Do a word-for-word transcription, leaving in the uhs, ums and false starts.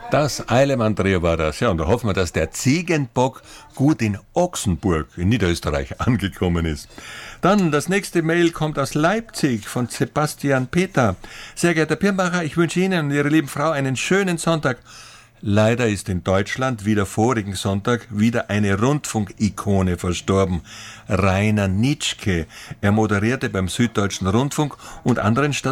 Das Eilemann-Trio war das. Ja, und da hoffen wir, dass der Ziegenbock gut in Ochsenburg in Niederösterreich angekommen ist. Dann das nächste Mail kommt aus Leipzig von Sebastian Peter. Sehr geehrter Pirnbacher, ich wünsche Ihnen und Ihrer lieben Frau einen schönen Sonntag. Leider ist in Deutschland wie der vorigen Sonntag wieder eine Rundfunkikone verstorben. Rainer Nitschke. Er moderierte beim Süddeutschen Rundfunk und anderen Stationen